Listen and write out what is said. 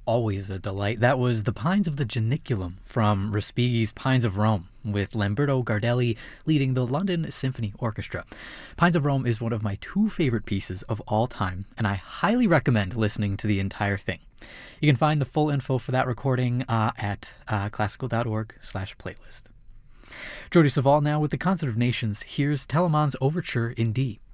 always a delight. That was The Pines of the Janiculum from Respighi's Pines of Rome, with Lamberto Gardelli leading the London Symphony Orchestra. Pines of Rome is one of my two favorite pieces of all time, and I highly recommend listening to the entire thing. You can find the full info for that recording at classical.org/playlist. Jordi Savall now with the Concert of Nations. Here's Telemann's Overture in D.